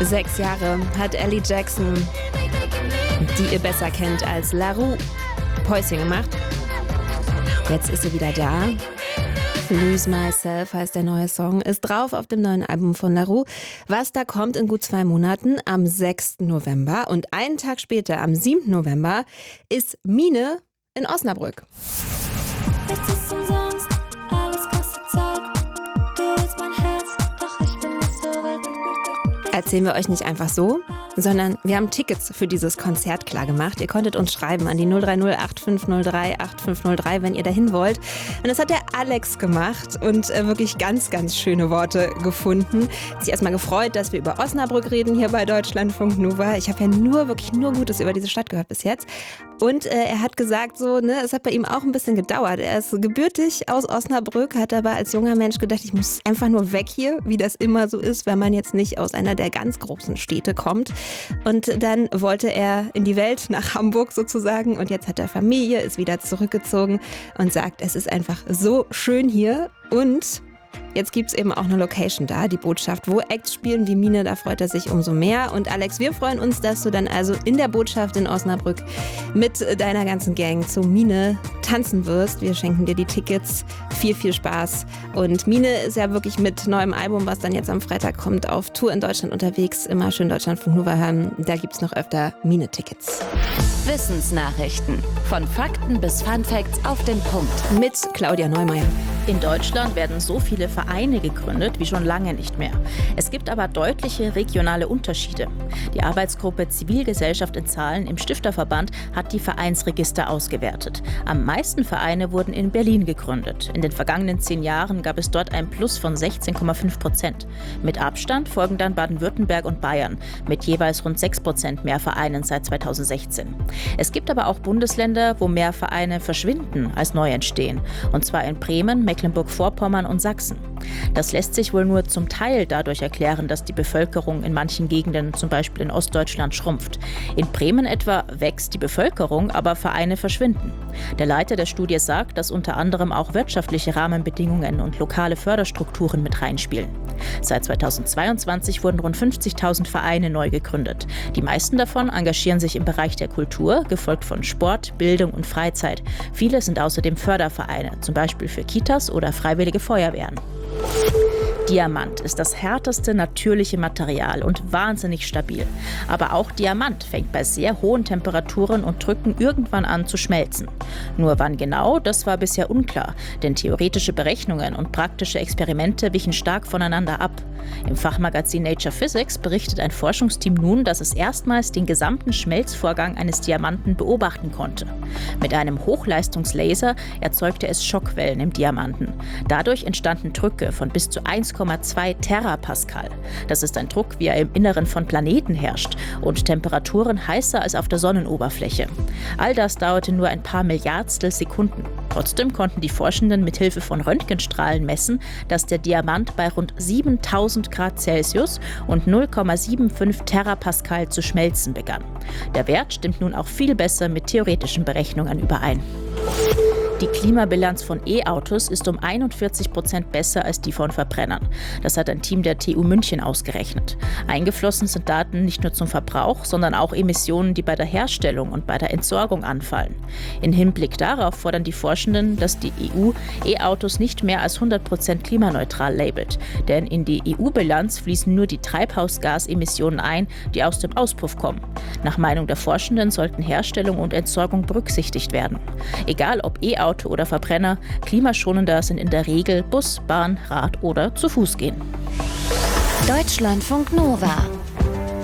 6 Jahre hat Ellie Jackson, die ihr besser kennt als La Roux, Päuschen gemacht. Jetzt ist sie wieder da. Lose Myself heißt der neue Song, ist drauf auf dem neuen Album von La Roux, was da kommt in gut 2 Monaten am 6. November. Und einen Tag später, am 7. November, ist Mine in Osnabrück. Nichts ist umsonst, alles kostet Zeit. Du willst mein Herz, doch ich bin nicht so weit. Erzählen wir euch nicht einfach so, sondern wir haben Tickets für dieses Konzert klar gemacht. Ihr konntet uns schreiben an die 030 8503 8503, wenn ihr dahin wollt. Und das hat der Alex gemacht und wirklich ganz, ganz schöne Worte gefunden. Hat sich erstmal gefreut, dass wir über Osnabrück reden hier bei Deutschlandfunk Nova. Ich habe ja wirklich nur Gutes über diese Stadt gehört bis jetzt. Und er hat gesagt, es hat bei ihm auch ein bisschen gedauert. Er ist gebürtig aus Osnabrück, hat aber als junger Mensch gedacht, ich muss einfach nur weg hier, wie das immer so ist, wenn man jetzt nicht aus einer der ganz großen Städte kommt. Und dann wollte er in die Welt, nach Hamburg sozusagen. Und jetzt hat er Familie, ist wieder zurückgezogen und sagt, es ist einfach so schön hier. Und jetzt gibt es eben auch eine Location da, die Botschaft, wo Acts spielen wie Mine, da freut er sich umso mehr. Und Alex, wir freuen uns, dass du dann also in der Botschaft in Osnabrück mit deiner ganzen Gang zu Mine tanzen wirst. Wir schenken dir die Tickets. Viel, viel Spaß. Und Mine ist ja wirklich mit neuem Album, was dann jetzt am Freitag kommt, auf Tour in Deutschland unterwegs. Immer schön Deutschlandfunk Nova hören. Da gibt es noch öfter Mine-Tickets. Wissensnachrichten. Von Fakten bis Funfacts auf den Punkt. Mit Claudia Neumeier. In Deutschland werden so viele Vereine gegründet wie schon lange nicht mehr. Es gibt aber deutliche regionale Unterschiede. Die Arbeitsgruppe Zivilgesellschaft in Zahlen im Stifterverband hat die Vereinsregister ausgewertet. Am meisten Vereine wurden in Berlin gegründet. In den vergangenen 10 Jahren gab es dort ein Plus von 16,5%. Mit Abstand folgen dann Baden-Württemberg und Bayern mit jeweils rund 6% mehr Vereinen seit 2016. Es gibt aber auch Bundesländer, wo mehr Vereine verschwinden als neu entstehen. Und zwar in Bremen, Mecklenburg-Vorpommern und Sachsen. Das lässt sich wohl nur zum Teil dadurch erklären, dass die Bevölkerung in manchen Gegenden, zum Beispiel in Ostdeutschland, schrumpft. In Bremen etwa wächst die Bevölkerung, aber Vereine verschwinden. Der Leiter der Studie sagt, dass unter anderem auch wirtschaftliche Rahmenbedingungen und lokale Förderstrukturen mit reinspielen. Seit 2022 wurden rund 50.000 Vereine neu gegründet. Die meisten davon engagieren sich im Bereich der Kultur, gefolgt von Sport, Bildung und Freizeit. Viele sind außerdem Fördervereine, zum Beispiel für Kitas oder freiwillige Feuerwehren. Diamant ist das härteste natürliche Material und wahnsinnig stabil. Aber auch Diamant fängt bei sehr hohen Temperaturen und Drücken irgendwann an zu schmelzen. Nur wann genau, das war bisher unklar, denn theoretische Berechnungen und praktische Experimente wichen stark voneinander ab. Im Fachmagazin Nature Physics berichtet ein Forschungsteam nun, dass es erstmals den gesamten Schmelzvorgang eines Diamanten beobachten konnte. Mit einem Hochleistungslaser erzeugte es Schockwellen im Diamanten. Dadurch entstanden Drücke von bis zu 1,2 Terapascal. Das ist ein Druck, wie er im Inneren von Planeten herrscht, und Temperaturen heißer als auf der Sonnenoberfläche. All das dauerte nur ein paar Milliardstel Sekunden. Trotzdem konnten die Forschenden mit Hilfe von Röntgenstrahlen messen, dass der Diamant bei rund 7000 Grad Celsius und 0,75 Terapascal zu schmelzen begann. Der Wert stimmt nun auch viel besser mit theoretischen Berechnungen überein. Die Klimabilanz von E-Autos ist um 41% besser als die von Verbrennern. Das hat ein Team der TU München ausgerechnet. Eingeflossen sind Daten nicht nur zum Verbrauch, sondern auch Emissionen, die bei der Herstellung und bei der Entsorgung anfallen. In Hinblick darauf fordern die Forschenden, dass die EU E-Autos nicht mehr als 100% klimaneutral labelt. Denn in die EU-Bilanz fließen nur die Treibhausgasemissionen ein, die aus dem Auspuff kommen. Nach Meinung der Forschenden sollten Herstellung und Entsorgung berücksichtigt werden. Egal ob E-Auto oder Verbrenner, klimaschonender sind in der Regel Bus, Bahn, Rad oder zu Fuß gehen. Deutschlandfunk Nova.